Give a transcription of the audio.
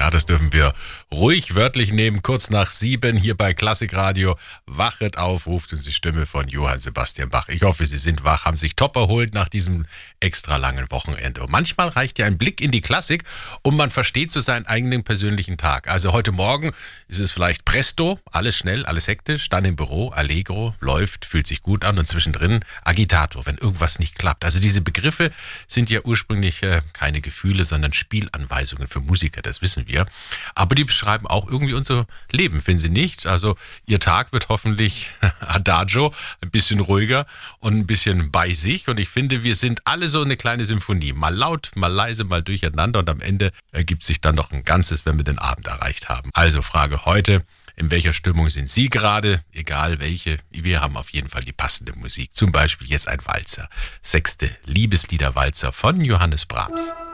Ja, das dürfen wir ruhig wörtlich nehmen. Kurz nach 7 hier bei Klassikradio. Wachet auf, ruft uns die Stimme von Johann Sebastian Bach. Ich hoffe, Sie sind wach, haben sich top erholt nach diesem extra langen Wochenende. Und manchmal reicht ja ein Blick in die Klassik und man versteht so seinen eigenen persönlichen Tag. Also heute Morgen ist es vielleicht Presto, alles schnell, alles hektisch, dann im Büro, Allegro, läuft, fühlt sich gut an und zwischendrin Agitato, wenn irgendwas nicht klappt. Also diese Begriffe sind ja ursprünglich keine Gefühle, sondern Spielanweisungen für Musiker, das wissen wir. Aber die beschreiben auch irgendwie unser Leben, finden Sie nicht? Also Ihr Tag wird hoffentlich Adagio, ein bisschen ruhiger und ein bisschen bei sich. Und ich finde, wir sind alle so eine kleine Symphonie. Mal laut, mal leise, mal durcheinander. Und am Ende ergibt sich dann noch ein Ganzes, wenn wir den Abend erreicht haben. Also Frage heute: In welcher Stimmung sind Sie gerade? Egal welche, wir haben auf jeden Fall die passende Musik. Zum Beispiel jetzt ein Walzer. 6. Liebesliederwalzer von Johannes Brahms.